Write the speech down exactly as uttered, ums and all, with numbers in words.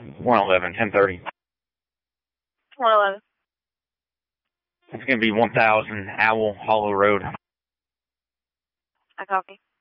one eleven, ten thirty. one eleven. It's going to be one thousand Owl Hollow Road. I copy.